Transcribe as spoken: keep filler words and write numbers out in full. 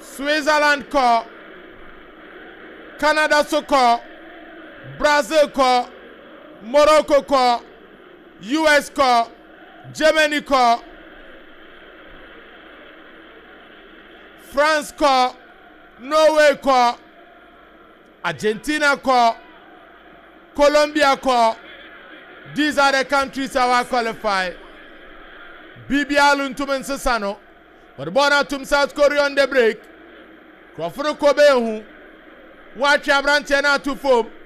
Switzerland kɔ, Canada so kɔ, Brazil kɔ, Morocco kɔ, U S kɔ, Germany kɔ, France kɔ, Norway kɔ, Argentina kɔ, Colombia kɔ. These are the countries that will qualify. Bibialun tumen sesano. But born tum South Korea on the break. Crawford Kobe hu. Watch Abrante na to foam.